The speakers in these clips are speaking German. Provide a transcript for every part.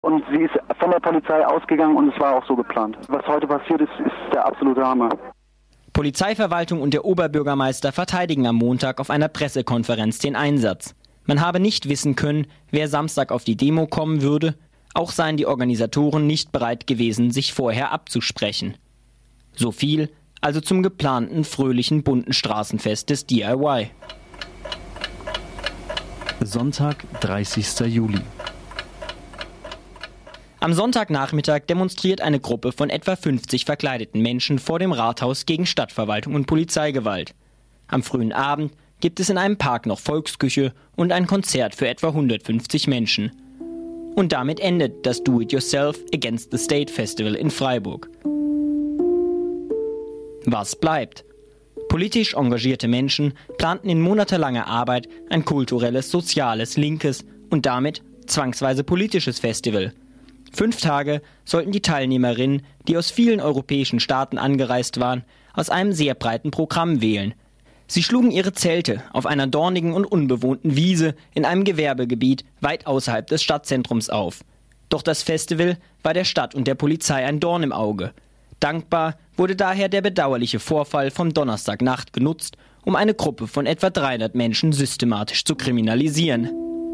Und sie ist von der Polizei ausgegangen und es war auch so geplant. Was heute passiert ist, ist der absolute Hammer. Polizeiverwaltung und der Oberbürgermeister verteidigen am Montag auf einer Pressekonferenz den Einsatz. Man habe nicht wissen können, wer Samstag auf die Demo kommen würde. Auch seien die Organisatoren nicht bereit gewesen, sich vorher abzusprechen. So viel also zum geplanten fröhlichen bunten Straßenfest des DIY. Sonntag, 30. Juli. Am Sonntagnachmittag demonstriert eine Gruppe von etwa 50 verkleideten Menschen vor dem Rathaus gegen Stadtverwaltung und Polizeigewalt. Am frühen Abend gibt es in einem Park noch Volksküche und ein Konzert für etwa 150 Menschen. Und damit endet das Do-It-Yourself Against the State Festival in Freiburg. Was bleibt? Politisch engagierte Menschen planten in monatelanger Arbeit ein kulturelles, soziales, linkes und damit zwangsweise politisches Festival. 5 Tage sollten die Teilnehmerinnen, die aus vielen europäischen Staaten angereist waren, aus einem sehr breiten Programm wählen. Sie schlugen ihre Zelte auf einer dornigen und unbewohnten Wiese in einem Gewerbegebiet weit außerhalb des Stadtzentrums auf. Doch das Festival war der Stadt und der Polizei ein Dorn im Auge. Dankbar wurde daher der bedauerliche Vorfall vom Donnerstagnacht genutzt, um eine Gruppe von etwa 300 Menschen systematisch zu kriminalisieren.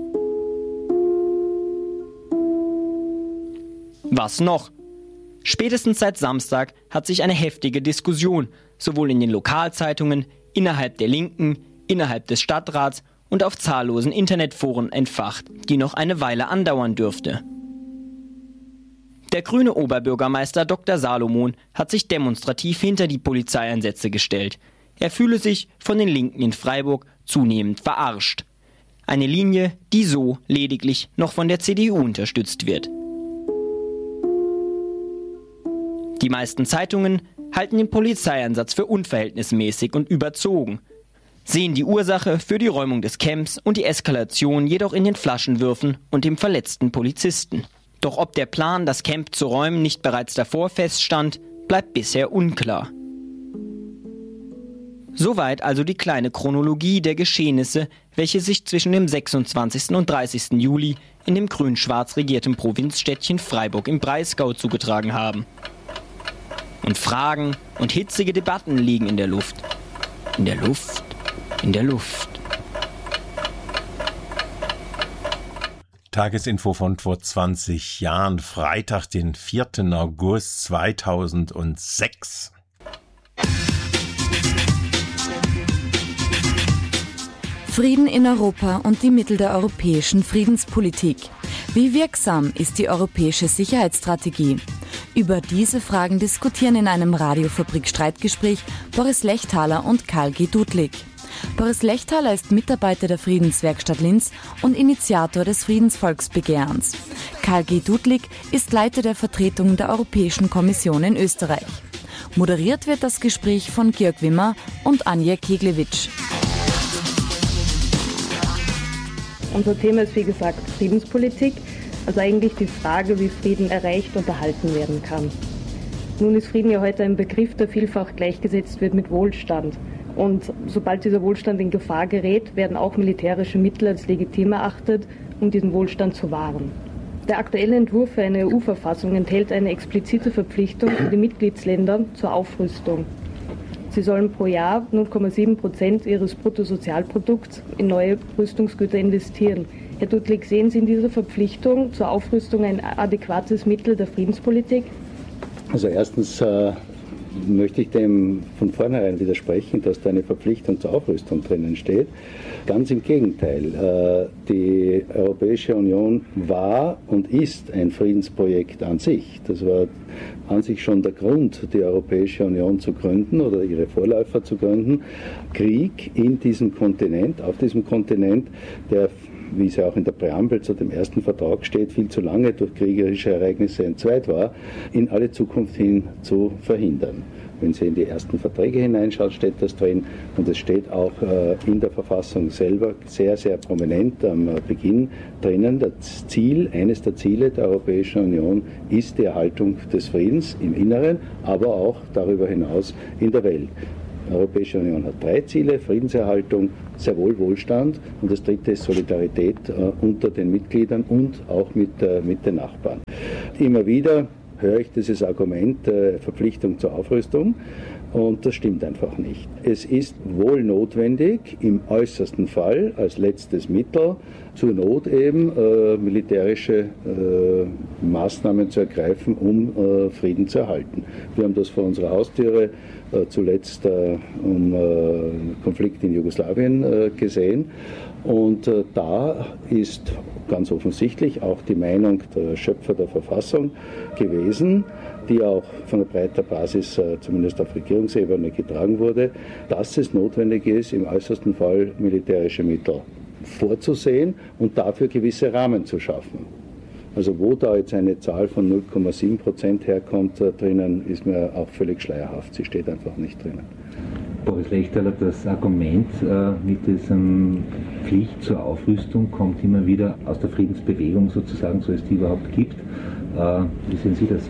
Was noch? Spätestens seit Samstag hat sich eine heftige Diskussion sowohl in den Lokalzeitungen, innerhalb der Linken, innerhalb des Stadtrats und auf zahllosen Internetforen entfacht, die noch eine Weile andauern dürfte. Der grüne Oberbürgermeister Dr. Salomon hat sich demonstrativ hinter die Polizeieinsätze gestellt. Er fühle sich von den Linken in Freiburg zunehmend verarscht. Eine Linie, die so lediglich noch von der CDU unterstützt wird. Die meisten Zeitungen halten den Polizeieinsatz für unverhältnismäßig und überzogen, sehen die Ursache für die Räumung des Camps und die Eskalation jedoch in den Flaschenwürfen und dem verletzten Polizisten. Doch ob der Plan, das Camp zu räumen, nicht bereits davor feststand, bleibt bisher unklar. Soweit also die kleine Chronologie der Geschehnisse, welche sich zwischen dem 26. und 30. Juli in dem grün-schwarz regierten Provinzstädtchen Freiburg im Breisgau zugetragen haben. Und Fragen und hitzige Debatten liegen in der Luft. In der Luft, in der Luft. Tagesinfo von vor 20 Jahren, Freitag, den 4. August 2006. Frieden in Europa und die Mittel der europäischen Friedenspolitik. Wie wirksam ist die europäische Sicherheitsstrategie? Über diese Fragen diskutieren in einem Radiofabrik-Streitgespräch Boris Lechtaler und Karl G. Dudlik. Boris Lechtaler ist Mitarbeiter der Friedenswerkstatt Linz und Initiator des Friedensvolksbegehrens. Karl G. Dudlik ist Leiter der Vertretung der Europäischen Kommission in Österreich. Moderiert wird das Gespräch von Georg Wimmer und Anja Keglewitsch. Unser Thema ist, wie gesagt, Friedenspolitik, also eigentlich die Frage, wie Frieden erreicht und erhalten werden kann. Nun ist Frieden ja heute ein Begriff, der vielfach gleichgesetzt wird mit Wohlstand. Und sobald dieser Wohlstand in Gefahr gerät, werden auch militärische Mittel als legitim erachtet, um diesen Wohlstand zu wahren. Der aktuelle Entwurf für eine EU-Verfassung enthält eine explizite Verpflichtung für die Mitgliedsländer zur Aufrüstung. Sie sollen pro Jahr 0,7% ihres Bruttosozialprodukts in neue Rüstungsgüter investieren. Herr Dudlik, sehen Sie in dieser Verpflichtung zur Aufrüstung ein adäquates Mittel der Friedenspolitik? Also erstens möchte ich dem von vornherein widersprechen, dass da eine Verpflichtung zur Aufrüstung drinnen steht. Ganz im Gegenteil. Die Europäische Union war und ist ein Friedensprojekt an sich. Das war an sich schon der Grund, die Europäische Union zu gründen oder ihre Vorläufer zu gründen. Krieg in diesem Kontinent, auf diesem Kontinent, der, wie es ja auch in der Präambel zu dem ersten Vertrag steht, viel zu lange durch kriegerische Ereignisse entzweit war, in alle Zukunft hin zu verhindern. Wenn Sie in die ersten Verträge hineinschaut, steht das drin und es steht auch in der Verfassung selber sehr, sehr prominent am Beginn drinnen. Das Ziel, eines der Ziele der Europäischen Union ist die Erhaltung des Friedens im Inneren, aber auch darüber hinaus in der Welt. Die Europäische Union hat 3 Ziele: Friedenserhaltung, sehr wohl Wohlstand, und das dritte ist Solidarität unter den Mitgliedern und auch mit den Nachbarn. Immer wieder höre ich dieses Argument Verpflichtung zur Aufrüstung, und das stimmt einfach nicht. Es ist wohl notwendig, im äußersten Fall als letztes Mittel zur Not eben militärische Maßnahmen zu ergreifen, um Frieden zu erhalten. Wir haben das vor unserer Haustüre zuletzt um Konflikt in Jugoslawien gesehen, und da ist ganz offensichtlich auch die Meinung der Schöpfer der Verfassung gewesen, die auch von einer breiter Basis, zumindest auf Regierungsebene, getragen wurde, dass es notwendig ist, im äußersten Fall militärische Mittel vorzusehen und dafür gewisse Rahmen zu schaffen. Also wo da jetzt eine Zahl von 0,7% herkommt drinnen, ist mir auch völlig schleierhaft. Sie steht einfach nicht drinnen. Boris Lechtaler, das Argument mit diesem Pflicht zur Aufrüstung kommt immer wieder aus der Friedensbewegung sozusagen, so es die überhaupt gibt. Wie sehen Sie das?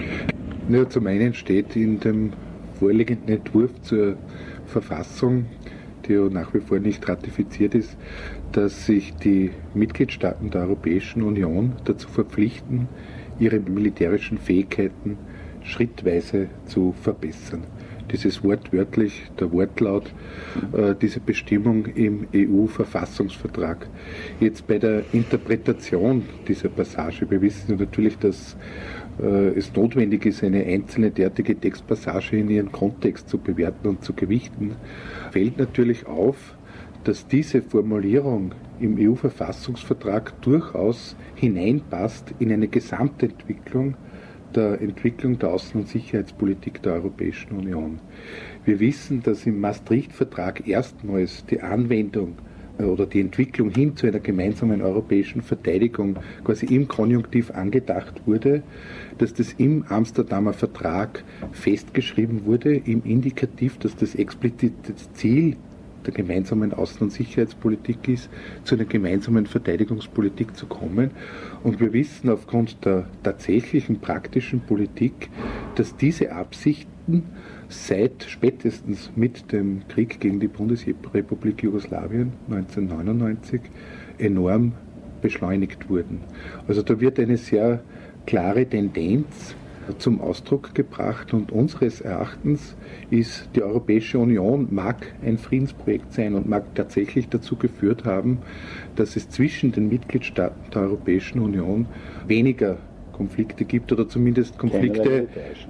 Ja, zum einen steht in dem vorliegenden Entwurf zur Verfassung, die ja nach wie vor nicht ratifiziert ist, dass sich die Mitgliedstaaten der Europäischen Union dazu verpflichten, ihre militärischen Fähigkeiten schrittweise zu verbessern. Das ist wortwörtlich der Wortlaut dieser Bestimmung im EU-Verfassungsvertrag. Jetzt bei der Interpretation dieser Passage, wir wissen ja natürlich, dass es notwendig ist, eine einzelne derartige Textpassage in ihren Kontext zu bewerten und zu gewichten, fällt natürlich auf, dass diese Formulierung im EU-Verfassungsvertrag durchaus hineinpasst in eine Gesamtentwicklung der Außen- und Sicherheitspolitik der Europäischen Union. Wir wissen, dass im Maastricht-Vertrag erstmals die Anwendung oder die Entwicklung hin zu einer gemeinsamen europäischen Verteidigung quasi im Konjunktiv angedacht wurde, dass das im Amsterdamer Vertrag festgeschrieben wurde, im Indikativ, dass das explizite Ziel der gemeinsamen Außen- und Sicherheitspolitik ist, zu einer gemeinsamen Verteidigungspolitik zu kommen. Und wir wissen aufgrund der tatsächlichen praktischen Politik, dass diese Absichten seit spätestens mit dem Krieg gegen die Bundesrepublik Jugoslawien 1999 enorm beschleunigt wurden. Also da wird eine sehr klare Tendenz zum Ausdruck gebracht, und unseres Erachtens ist die Europäische Union, mag ein Friedensprojekt sein und mag tatsächlich dazu geführt haben, dass es zwischen den Mitgliedstaaten der Europäischen Union weniger Konflikte gibt, oder zumindest Konflikte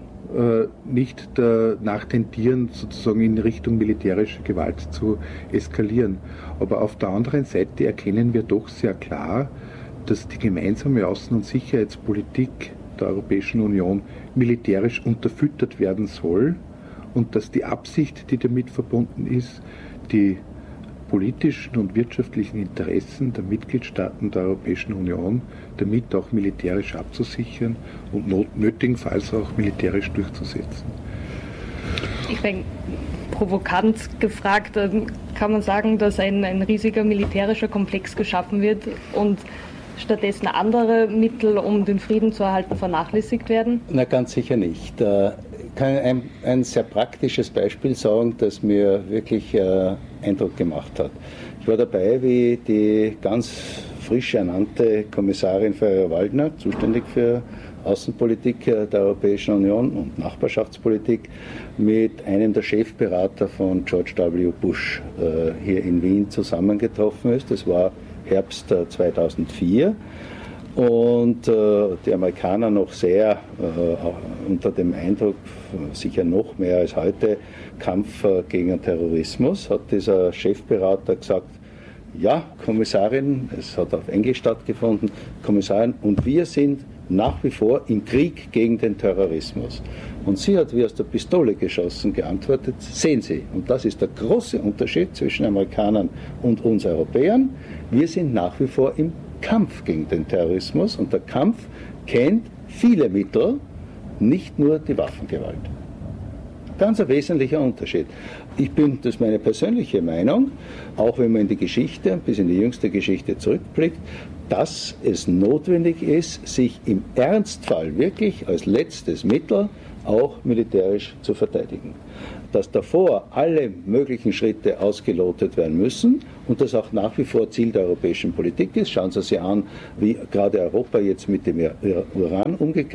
nicht danach tendieren, sozusagen in Richtung militärische Gewalt zu eskalieren. Aber auf der anderen Seite erkennen wir doch sehr klar, dass die gemeinsame Außen- und Sicherheitspolitik der Europäischen Union militärisch unterfüttert werden soll, und dass die Absicht, die damit verbunden ist, die politischen und wirtschaftlichen Interessen der Mitgliedstaaten der Europäischen Union damit auch militärisch abzusichern und nötigenfalls auch militärisch durchzusetzen. Ich denke, provokant gefragt, kann man sagen, dass ein riesiger militärischer Komplex geschaffen wird und stattdessen andere Mittel, um den Frieden zu erhalten, vernachlässigt werden? Na, ganz sicher nicht. Ich kann ein sehr praktisches Beispiel sagen, das mir wirklich Eindruck gemacht hat. Ich war dabei, wie die ganz frisch ernannte Kommissarin Ferrero-Waldner, zuständig für Außenpolitik der Europäischen Union und Nachbarschaftspolitik, mit einem der Chefberater von George W. Bush hier in Wien zusammengetroffen ist. Das war Herbst 2004, und die Amerikaner noch sehr unter dem Eindruck, sicher noch mehr als heute, Kampf gegen den Terrorismus, hat dieser Chefberater gesagt: Ja, Kommissarin, es hat auf Englisch stattgefunden, Kommissarin, und wir sind nach wie vor im Krieg gegen den Terrorismus. Und sie hat wie aus der Pistole geschossen geantwortet: Sehen Sie, und das ist der große Unterschied zwischen Amerikanern und uns Europäern, wir sind nach wie vor im Kampf gegen den Terrorismus, und der Kampf kennt viele Mittel, nicht nur die Waffengewalt. Ganz ein wesentlicher Unterschied. Das ist meine persönliche Meinung, auch wenn man in die Geschichte, bis in die jüngste Geschichte zurückblickt, dass es notwendig ist, sich im Ernstfall wirklich als letztes Mittel auch militärisch zu verteidigen. dass davor alle möglichen Schritte ausgelotet werden müssen und das auch nach wie vor Ziel der europäischen Politik ist. Schauen Sie sich an, wie gerade Europa jetzt mit dem Iran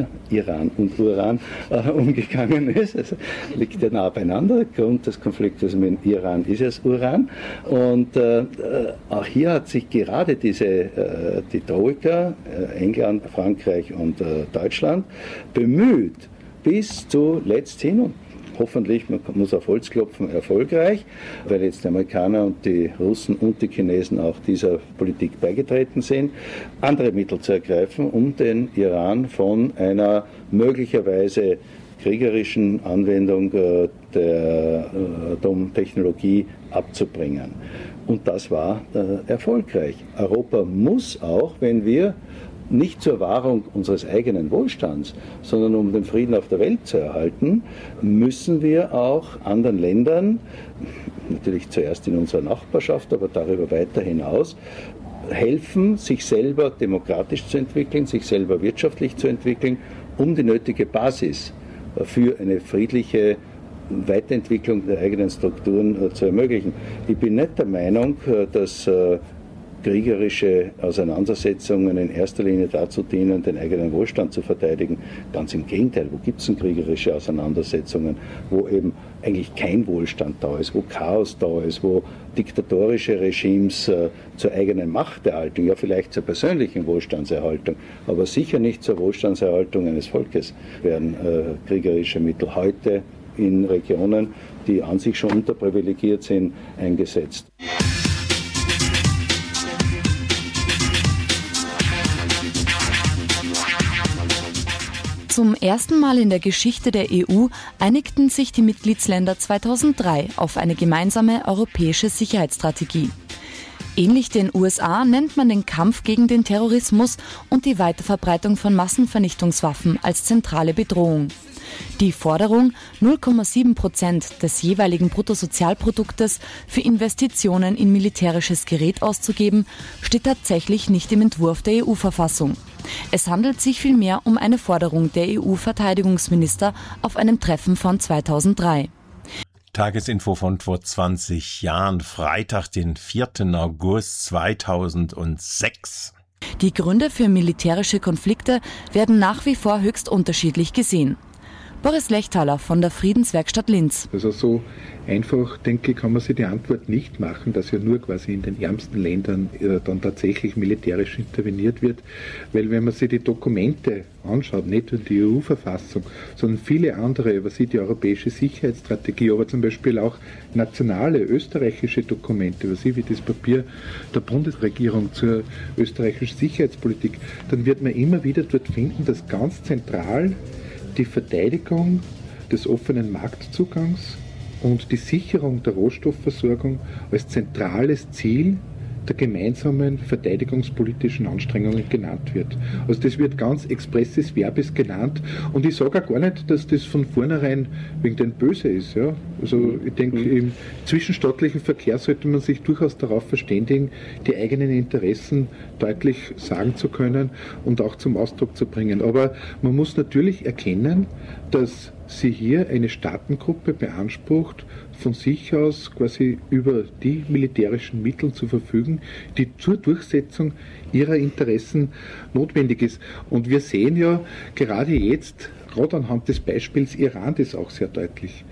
umgegangen ist. Also liegt ja nah beieinander. Der Grund des Konfliktes mit Iran ist das Uran. Und auch hier hat sich gerade die Troika, England, Frankreich und Deutschland, bemüht, bis zuletzt hin und hoffentlich, man muss auf Holz klopfen, erfolgreich, weil jetzt die Amerikaner und die Russen und die Chinesen auch dieser Politik beigetreten sind, andere Mittel zu ergreifen, um den Iran von einer möglicherweise kriegerischen Anwendung der Atomtechnologie abzubringen. Und das war erfolgreich. Europa muss auch, wenn wir nicht zur Wahrung unseres eigenen Wohlstands, sondern um den Frieden auf der Welt zu erhalten, müssen wir auch anderen Ländern, natürlich zuerst in unserer Nachbarschaft, aber darüber weiter hinaus, helfen, sich selber demokratisch zu entwickeln, sich selber wirtschaftlich zu entwickeln, um die nötige Basis für eine friedliche Weiterentwicklung der eigenen Strukturen zu ermöglichen. Ich bin nicht der Meinung, dass kriegerische Auseinandersetzungen in erster Linie dazu dienen, den eigenen Wohlstand zu verteidigen. Ganz im Gegenteil, wo gibt es denn kriegerische Auseinandersetzungen, wo eben eigentlich kein Wohlstand da ist, wo Chaos da ist, wo diktatorische Regimes zur eigenen Machterhaltung, ja vielleicht zur persönlichen Wohlstandserhaltung, aber sicher nicht zur Wohlstandserhaltung eines Volkes werden kriegerische Mittel heute in Regionen, die an sich schon unterprivilegiert sind, eingesetzt. Zum ersten Mal in der Geschichte der EU einigten sich die Mitgliedsländer 2003 auf eine gemeinsame europäische Sicherheitsstrategie. Ähnlich den USA nennt man den Kampf gegen den Terrorismus und die Weiterverbreitung von Massenvernichtungswaffen als zentrale Bedrohung. Die Forderung, 0,7% des jeweiligen Bruttosozialproduktes für Investitionen in militärisches Gerät auszugeben, steht tatsächlich nicht im Entwurf der EU-Verfassung. Es handelt sich vielmehr um eine Forderung der EU-Verteidigungsminister auf einem Treffen von 2003. Tagesinfo von vor 20 Jahren, Freitag, den 4. August 2006. Die Gründe für militärische Konflikte werden nach wie vor höchst unterschiedlich gesehen. Boris Lechtaler von der Friedenswerkstatt Linz. Also so einfach, denke ich, kann man sich die Antwort nicht machen, dass ja nur quasi in den ärmsten Ländern dann tatsächlich militärisch interveniert wird, weil wenn man sich die Dokumente anschaut, nicht nur die EU-Verfassung, sondern viele andere, über die europäische Sicherheitsstrategie, aber zum Beispiel auch nationale österreichische Dokumente, wie das Papier der Bundesregierung zur österreichischen Sicherheitspolitik, dann wird man immer wieder dort finden, dass ganz zentral die Verteidigung des offenen Marktzugangs und die Sicherung der Rohstoffversorgung als zentrales Ziel der gemeinsamen verteidigungspolitischen Anstrengungen genannt wird. Also das wird ganz expressis verbis genannt und ich sage auch gar nicht, dass das von vornherein wegen den Böse ist. Ja? Also ich denke, im zwischenstaatlichen Verkehr sollte man sich durchaus darauf verständigen, die eigenen Interessen deutlich sagen zu können und auch zum Ausdruck zu bringen. Aber man muss natürlich erkennen, dass sie hier eine Staatengruppe beansprucht, von sich aus quasi über die militärischen Mittel zu verfügen, die zur Durchsetzung ihrer Interessen notwendig ist. Und wir sehen ja gerade jetzt, gerade anhand des Beispiels Iran, das auch sehr deutlich.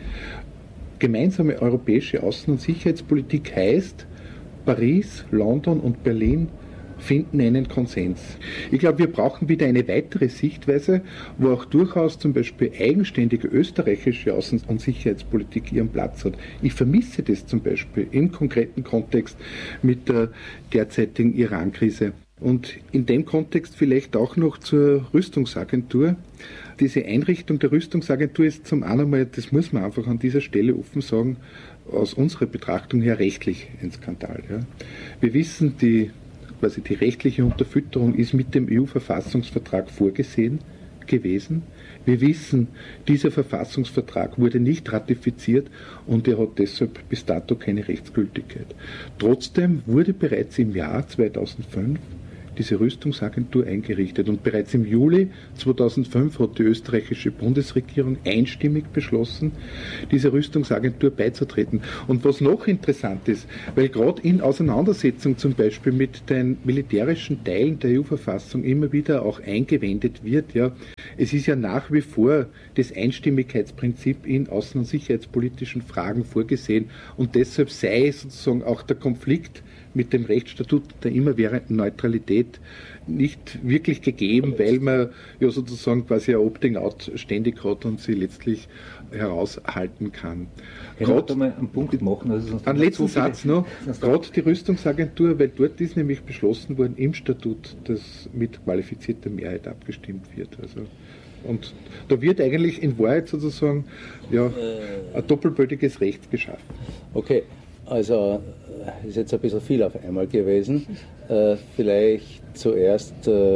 Gemeinsame europäische Außen- und Sicherheitspolitik heißt, Paris, London und Berlin finden einen Konsens. Ich glaube, wir brauchen wieder eine weitere Sichtweise, wo auch durchaus zum Beispiel eigenständige österreichische Außen- und Sicherheitspolitik ihren Platz hat. Ich vermisse das zum Beispiel im konkreten Kontext mit der derzeitigen Iran-Krise. Und in dem Kontext vielleicht auch noch zur Rüstungsagentur. Diese Einrichtung der Rüstungsagentur ist zum einen einmal, das muss man einfach an dieser Stelle offen sagen, aus unserer Betrachtung her rechtlich ein Skandal. Ja. Wir wissen, die rechtliche Unterfütterung ist mit dem EU-Verfassungsvertrag vorgesehen gewesen. Wir wissen, dieser Verfassungsvertrag wurde nicht ratifiziert und er hat deshalb bis dato keine Rechtsgültigkeit. Trotzdem wurde bereits im Jahr 2005 diese Rüstungsagentur eingerichtet. Und bereits im Juli 2005 hat die österreichische Bundesregierung einstimmig beschlossen, dieser Rüstungsagentur beizutreten. Und was noch interessant ist, weil gerade in Auseinandersetzung zum Beispiel mit den militärischen Teilen der EU-Verfassung immer wieder auch eingewendet wird, ja, es ist ja nach wie vor das Einstimmigkeitsprinzip in außen- und sicherheitspolitischen Fragen vorgesehen und deshalb sei sozusagen auch der Konflikt mit dem Rechtsstatut der immerwährenden Neutralität nicht wirklich gegeben, weil man ja sozusagen quasi ein Opting-out ständig hat und sie letztlich heraushalten kann. Ich wollte mal einen Punkt machen. Einen letzten Satz noch. Gerade die Rüstungsagentur, weil dort ist nämlich beschlossen worden im Statut, dass mit qualifizierter Mehrheit abgestimmt wird. Also, und da wird eigentlich in Wahrheit sozusagen ja, ein doppelbötiges Recht geschaffen. Okay, also ist jetzt ein bisschen viel auf einmal gewesen. Vielleicht zuerst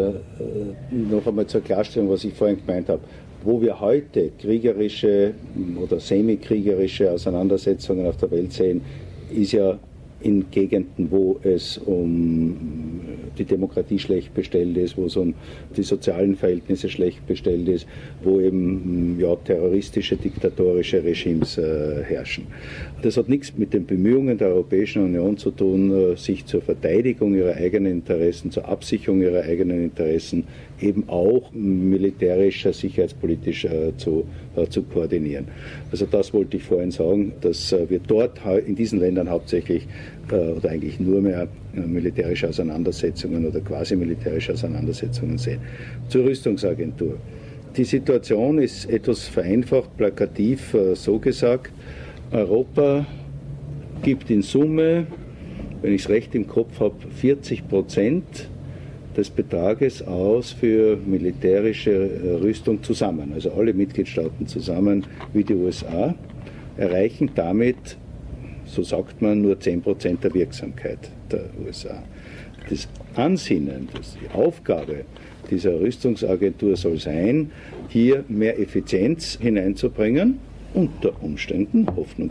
noch einmal zur Klarstellung, was ich vorhin gemeint habe. Wo wir heute kriegerische oder semi-kriegerische Auseinandersetzungen auf der Welt sehen, ist ja in Gegenden, wo es um die Demokratie schlecht bestellt ist, wo es um die sozialen Verhältnisse schlecht bestellt ist, wo eben ja, terroristische, diktatorische Regimes herrschen. Das hat nichts mit den Bemühungen der Europäischen Union zu tun, sich zur Verteidigung ihrer eigenen Interessen, zur Absicherung ihrer eigenen Interessen eben auch militärisch, sicherheitspolitisch zu koordinieren. Also das wollte ich vorhin sagen, dass wir dort in diesen Ländern hauptsächlich oder eigentlich nur mehr militärische Auseinandersetzungen oder quasi militärische Auseinandersetzungen sehen. Zur Rüstungsagentur. Die Situation ist etwas vereinfacht, plakativ so gesagt. Europa gibt in Summe, wenn ich es recht im Kopf habe, 40% des Betrages aus für militärische Rüstung zusammen. Also alle Mitgliedstaaten zusammen wie die USA erreichen damit, so sagt man, nur 10% der Wirksamkeit der USA. Das Ansinnen, die Aufgabe dieser Rüstungsagentur soll sein, hier mehr Effizienz hineinzubringen, unter Umständen,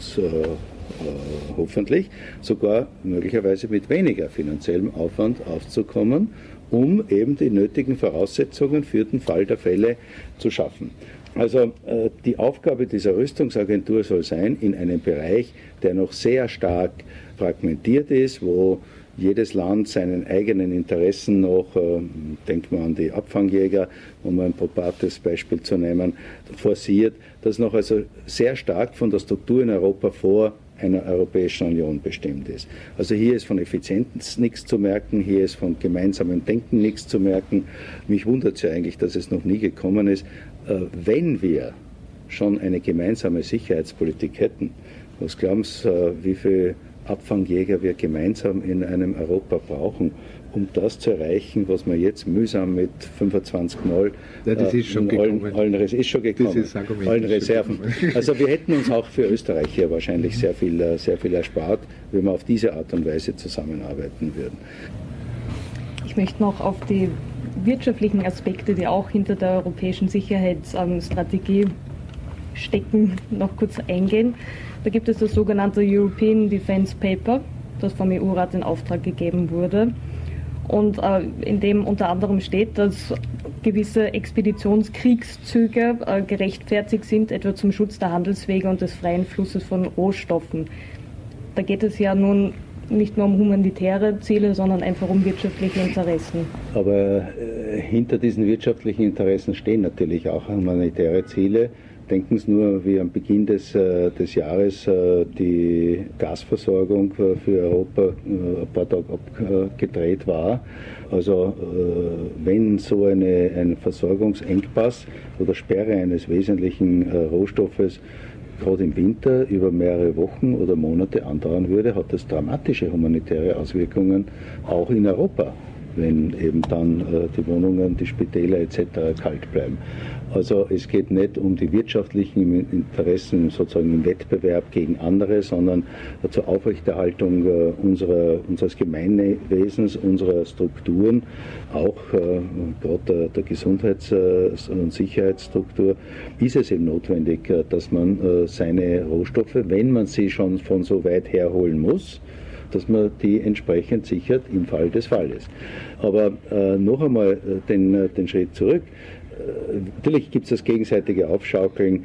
hoffentlich, sogar möglicherweise mit weniger finanziellem Aufwand aufzukommen, um eben die nötigen Voraussetzungen für den Fall der Fälle zu schaffen. Also die Aufgabe dieser Rüstungsagentur soll sein, in einem Bereich, der noch sehr stark fragmentiert ist, wo jedes Land seinen eigenen Interessen noch, denkt man an die Abfangjäger, um ein probates Beispiel zu nehmen, forciert, das noch also sehr stark von der Struktur in Europa vor einer Europäischen Union bestimmt ist. Also hier ist von Effizienz nichts zu merken, hier ist von gemeinsamem Denken nichts zu merken. Mich wundert es ja eigentlich, dass es noch nie gekommen ist. Wenn wir schon eine gemeinsame Sicherheitspolitik hätten, was glauben Sie, wie viele Abfangjäger wir gemeinsam in einem Europa brauchen, um das zu erreichen, was wir jetzt mühsam mit 25 Mal das ist schon gekommen. Allen Reserven. Also wir hätten uns auch für Österreich hier wahrscheinlich sehr viel erspart, wenn wir auf diese Art und Weise zusammenarbeiten würden. Ich möchte noch auf die wirtschaftlichen Aspekte, die auch hinter der europäischen Sicherheitsstrategie stecken, noch kurz eingehen. Da gibt es das sogenannte European Defence Paper, das vom EU-Rat in Auftrag gegeben wurde. Und in dem unter anderem steht, dass gewisse Expeditionskriegszüge gerechtfertigt sind, etwa zum Schutz der Handelswege und des freien Flusses von Rohstoffen. Da geht es ja nun nicht nur um humanitäre Ziele, sondern einfach um wirtschaftliche Interessen. Aber hinter diesen wirtschaftlichen Interessen stehen natürlich auch humanitäre Ziele. Denken Sie nur, wie am Beginn des Jahres die Gasversorgung für Europa ein paar Tage abgedreht war. Also wenn so ein Versorgungsengpass oder Sperre eines wesentlichen Rohstoffes gerade im Winter über mehrere Wochen oder Monate andauern würde, hat das dramatische humanitäre Auswirkungen auch in Europa, wenn eben dann die Wohnungen, die Spitäler etc. kalt bleiben. Also es geht nicht um die wirtschaftlichen Interessen sozusagen im Wettbewerb gegen andere, sondern zur Aufrechterhaltung unseres Gemeinwesens, unserer Strukturen, auch gerade der Gesundheits- und Sicherheitsstruktur, ist es eben notwendig, dass man seine Rohstoffe, wenn man sie schon von so weit herholen muss, dass man die entsprechend sichert im Fall des Falles. Aber noch einmal den Schritt zurück. Natürlich gibt es das gegenseitige Aufschaukeln,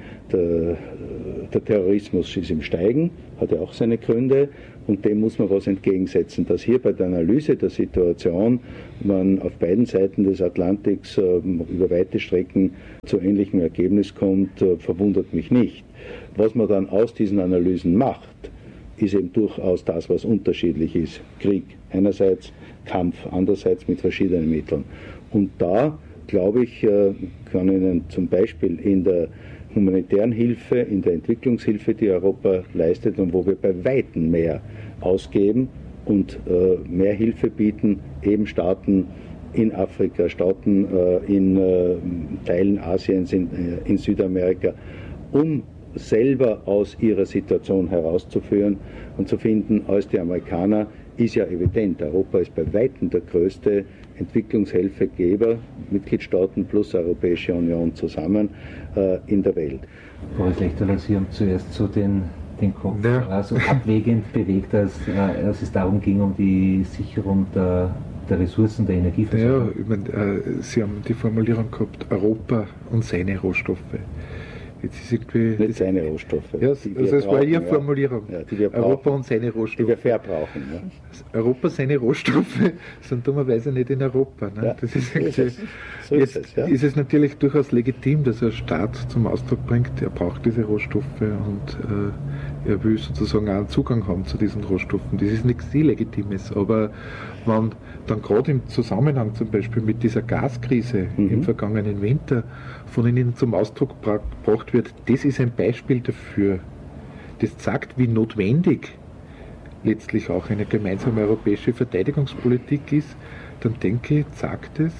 der Terrorismus ist im Steigen, hat ja auch seine Gründe und dem muss man was entgegensetzen. Dass hier bei der Analyse der Situation man auf beiden Seiten des Atlantiks über weite Strecken zu ähnlichem Ergebnis kommt, verwundert mich nicht. Was man dann aus diesen Analysen macht, ist eben durchaus das, was unterschiedlich ist. Krieg einerseits, Kampf andererseits mit verschiedenen Mitteln. Und da, glaube ich, kann Ihnen zum Beispiel in der humanitären Hilfe, in der Entwicklungshilfe, die Europa leistet und wo wir bei Weitem mehr ausgeben und mehr Hilfe bieten, eben Staaten in Afrika, Staaten in Teilen Asiens, in Südamerika, um selber aus ihrer Situation herauszuführen und zu finden, als die Amerikaner, ist ja evident, Europa ist bei weitem der größte Entwicklungshilfegeber, Mitgliedstaaten plus Europäische Union zusammen in der Welt. Boris Lechterle, Sie haben zuerst so den Kopf so abwägend bewegt, als es darum ging, um die Sicherung der Ressourcen, der Energieversorgung. Ja, ich meine, Sie haben die Formulierung gehabt, Europa und seine Rohstoffe. Jetzt ist irgendwie nicht seine Rohstoffe. Ja, also das war Ihre Formulierung. Ja, die wir Europa und seine Rohstoffe. Die wir verbrauchen. Ja. Europa, seine Rohstoffe sind dummerweise nicht in Europa. Ne? Ja, das ist so ist es. Ja. Ist es natürlich durchaus legitim, dass ein Staat zum Ausdruck bringt, er braucht diese Rohstoffe und er will sozusagen auch einen Zugang haben zu diesen Rohstoffen. Das ist nichts Illegitimes, aber wenn dann gerade im Zusammenhang zum Beispiel mit dieser Gaskrise im vergangenen Winter von Ihnen zum Ausdruck gebracht wird, das ist ein Beispiel dafür. Das zeigt, wie notwendig letztlich auch eine gemeinsame europäische Verteidigungspolitik ist, dann denke ich, zeigt es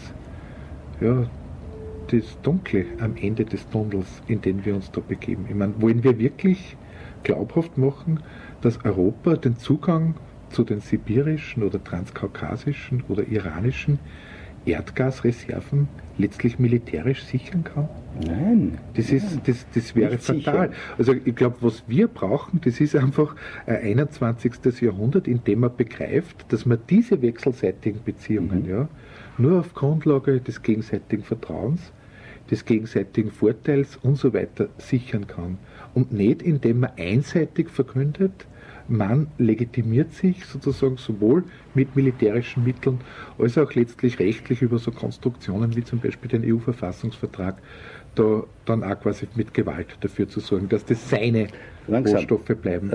ja, das Dunkle am Ende des Tunnels, in den wir uns da begeben. Ich meine, wollen wir wirklich glaubhaft machen, dass Europa den Zugang zu den sibirischen oder transkaukasischen oder iranischen Erdgasreserven letztlich militärisch sichern kann? Nein. Das wäre fatal. Also ich glaube, was wir brauchen, das ist einfach ein 21. Jahrhundert, in dem man begreift, dass man diese wechselseitigen Beziehungen nur auf Grundlage des gegenseitigen Vertrauens, des gegenseitigen Vorteils und so weiter sichern kann. Und nicht, indem man einseitig verkündet, man legitimiert sich sozusagen sowohl mit militärischen Mitteln als auch letztlich rechtlich über so Konstruktionen wie zum Beispiel den EU-Verfassungsvertrag, da dann auch quasi mit Gewalt dafür zu sorgen, dass das seine Rohstoffe bleiben.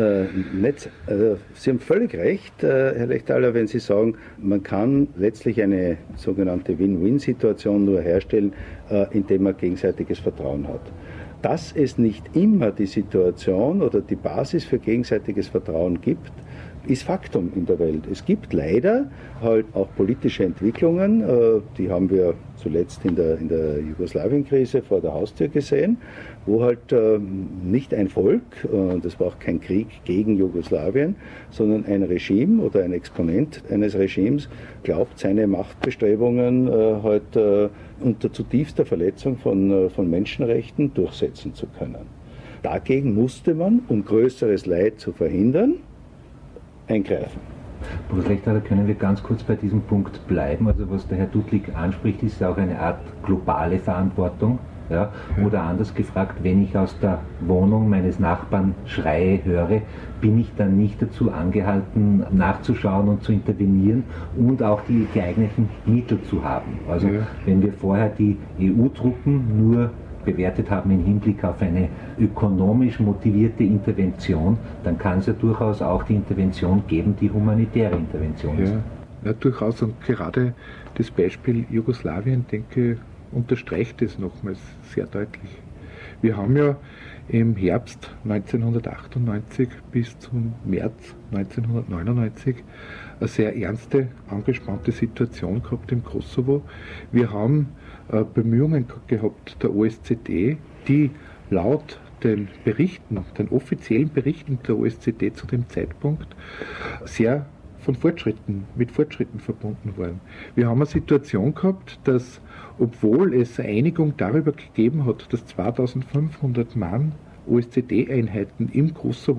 Sie haben völlig recht, Herr Lechtaler, wenn Sie sagen, man kann letztlich eine sogenannte Win-Win-Situation nur herstellen, indem man gegenseitiges Vertrauen hat. Dass es nicht immer die Situation oder die Basis für gegenseitiges Vertrauen gibt, ist Faktum in der Welt. Es gibt leider halt auch politische Entwicklungen, die haben wir zuletzt in der Jugoslawien-Krise vor der Haustür gesehen, wo halt nicht ein Volk, das war auch kein Krieg gegen Jugoslawien, sondern ein Regime oder ein Exponent eines Regimes glaubt, seine Machtbestrebungen halt unter zutiefster Verletzung von Menschenrechten durchsetzen zu können. Dagegen musste man, um größeres Leid zu verhindern, eingreifen. Boris Lechtaler, können wir ganz kurz bei diesem Punkt bleiben? Also was der Herr Dudlik anspricht, ist auch eine Art globale Verantwortung. Ja? Oder anders gefragt, wenn ich aus der Wohnung meines Nachbarn Schreie höre, bin ich dann nicht dazu angehalten, nachzuschauen und zu intervenieren und auch die geeigneten Mittel zu haben. Also wenn wir vorher die EU-Truppen nur bewertet haben im Hinblick auf eine ökonomisch motivierte Intervention, dann kann es ja durchaus auch die Intervention geben, die humanitäre Intervention ist. Ja, durchaus. Und gerade das Beispiel Jugoslawien, denke ich, unterstreicht es nochmals sehr deutlich. Wir haben ja im Herbst 1998 bis zum März 1999 eine sehr ernste, angespannte Situation gehabt im Kosovo. Wir haben Bemühungen gehabt der OSZE, die laut den Berichten, den offiziellen Berichten der OSZE zu dem Zeitpunkt sehr mit Fortschritten verbunden waren. Wir haben eine Situation gehabt, dass, obwohl es eine Einigung darüber gegeben hat, dass 2500 Mann OSZE-Einheiten im Kosovo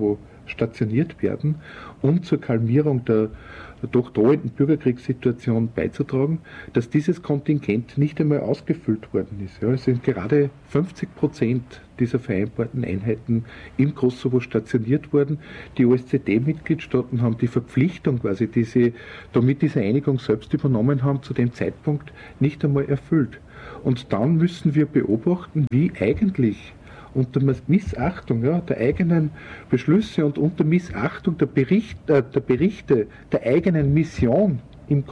stationiert werden, um zur Kalmierung der doch drohenden Bürgerkriegssituation beizutragen, dass dieses Kontingent nicht einmal ausgefüllt worden ist. Ja, es sind gerade 50% dieser vereinbarten Einheiten im Kosovo stationiert worden. Die OSZE-Mitgliedstaaten haben die Verpflichtung, quasi, die sie damit diese Einigung selbst übernommen haben, zu dem Zeitpunkt nicht einmal erfüllt. Und dann müssen wir beobachten, wie eigentlich unter Missachtung der eigenen Beschlüsse und unter Missachtung der Berichte der eigenen Mission,